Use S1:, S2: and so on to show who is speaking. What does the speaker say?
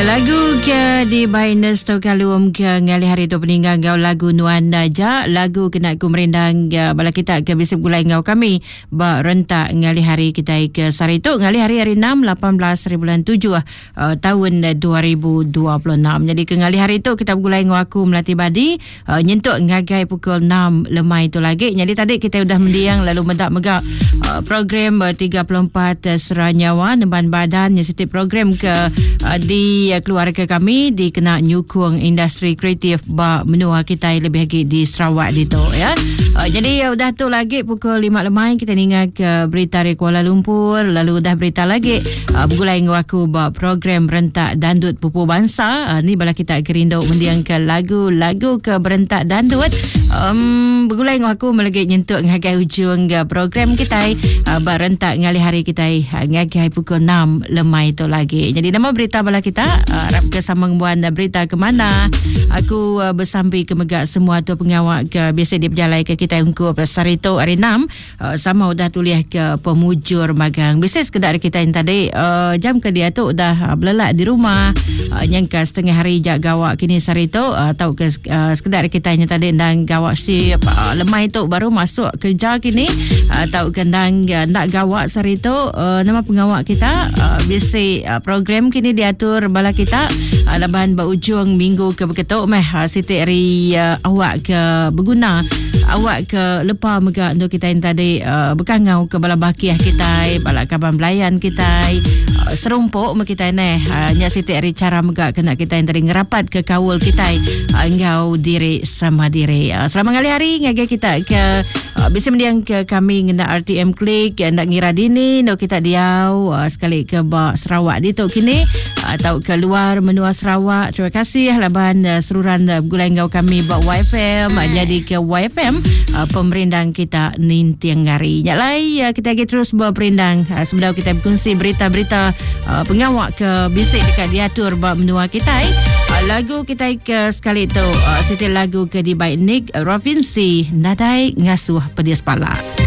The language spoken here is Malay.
S1: Lagu ke di Binus tau kalum ke ngali hari tu peninggal ngau lagu Nuan Naja lagu kena ku merindang bala kita ke bisip gulai ngau kami ba rentak ngali hari kita ke sari tu ngali hari 6 18 bulan 7 tahun 2026. Jadi ke ngali hari tu kita gulai ngau aku Melati Badi nyentuk ngagai pukul 6 lemai tu lagi. Jadi tadi kita udah mendiang lalu medak-megak program 34 Seranyawa Nemban Badan setiap program ke di keluarga kami di kena nyukung industri kreatif ba menua kita lebih lagi di Sarawak dito ya. Jadi udah tu lagi pukul 5 lemai kita ningat ke berita dari Kuala Lumpur lalu dah berita lagi bergulai dengan aku ba program rentak dandut pupu bangsa ni bala kita gerindu mendiang ke lagu-lagu ke berentak dandut bergulai dengan aku melagi nyentuk ngagai hujung program kita ba rentak ngali hari kita ngagai pukul 6 lemai tu lagi. Jadi nama berita bala kita harap ke sambung buan berita ke mana aku bersampai ke megak semua tu pengawak ke biasa dia berjalan ke kita ungkup sarito hari 6 sama udah tulis ke pemujur magang bisnes kedar kita yang tadi jam ke dia tu udah belelak di rumah nyangka setengah hari jak gawak kini sarito atau ke sekedar kita yang tadi ndang gawak si lemai tu baru masuk kerja kini atau kendang nak gawak sarito nama pengawak kita biasa program kini diatur bala kita laban berujung minggu ke berketuk meh siti hari awak ke berguna awak ke lepa megak untuk kita yang tadi berkangau ke bala bakiah kita bala kaban belayan kita serumpuk kita ni hanya siti hari cara megak kena kita yang tadi ngerapat ke kawul kita engau diri sama diri selama kali hari ngagai kita ke bisa mendiang ke kami ngena RTM Klik nak ngira dini nak kita diau sekali ke ba Sarawak dito kini atau ke luar menua Sarawak. Terima kasih laban seruran gulai ngau kami ba YFM jadi ke YFM pemerindang kita nintiang ngari nyalai kita lagi terus berperindang sebelum kita berkongsi berita-berita pengawak ke bisik dekat diatur ba menua kita lagu kita ke sekali tu setiap lagu ke di baik Nick Robinsi nadai ngasuh pedis pala.